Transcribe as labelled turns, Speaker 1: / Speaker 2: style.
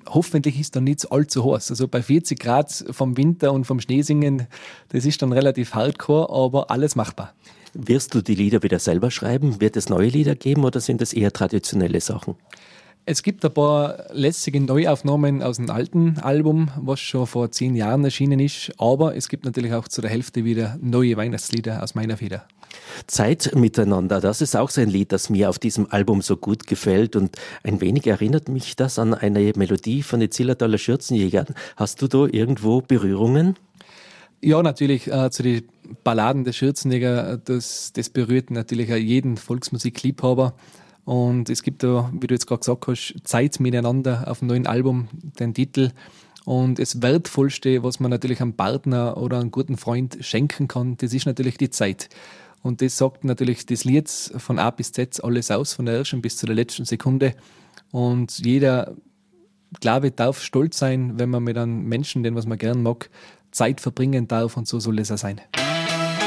Speaker 1: hoffentlich ist dann nicht allzu heiß. Also bei 40 Grad vom Winter und vom Schneesingen, das ist dann relativ hardcore, aber alles machbar.
Speaker 2: Wirst du die Lieder wieder selber schreiben? Wird es neue Lieder geben oder sind es eher traditionelle Sachen?
Speaker 1: Es gibt ein paar lässige Neuaufnahmen aus dem alten Album, was schon vor 10 Jahren erschienen ist, aber es gibt natürlich auch zu der Hälfte wieder neue Weihnachtslieder aus meiner Feder.
Speaker 2: Zeit miteinander, das ist auch so ein Lied, das mir auf diesem Album so gut gefällt und ein wenig erinnert mich das an eine Melodie von den Zillertaler Schürzenjägern. Hast du da irgendwo Berührungen?
Speaker 1: Ja, natürlich zu den Balladen der Schürzenjäger, das berührt natürlich auch jeden Volksmusikliebhaber. Und es gibt da, wie du jetzt gerade gesagt hast, Zeit miteinander auf dem neuen Album, den Titel. Und das Wertvollste, was man natürlich einem Partner oder einem guten Freund schenken kann, das ist natürlich die Zeit. Und das sagt natürlich das Lied von A bis Z alles aus, von der ersten bis zu der letzten Sekunde. Und jeder, glaube ich, darf stolz sein, wenn man mit einem Menschen, den was man gern mag, Zeit verbringen darf, und so soll es auch sein.